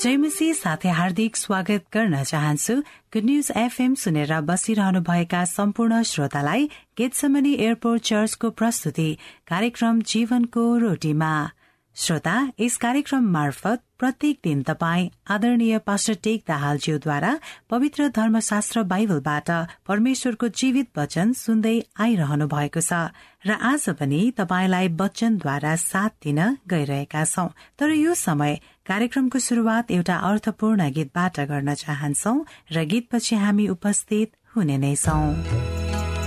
जयमसी साथै हार्दिक स्वागत गर्न चाहन्छु। गुड न्यूज एफएम सुनेर बसिरहनुभएका सम्पूर्ण श्रोतालाई गेटसेमनी एयरपोर्ट चर्चको प्रस्तुति कार्यक्रम जीवनको रोटीमा। श्रोता, यस कार्यक्रम मार्फत प्रत्येक दिन तपाई आदरणीय पास्टर टेक दाहालज्यूद्वारा पवित्र धर्मशास्त्र बाइबलबाट परमेश्वरको जीवित वचन सुन्दै आइरहनु भएको छ र आज पनि तपाईलाई वचनद्वारा साथ दिन गइरहेका छौं। तर यो समय कार्यक्रमको शुरूआत एउटा अर्थपूर्ण गीतबाट गर्न चाहन्छौं र गीतपछि हामी उपस्थित हुने नै छौं।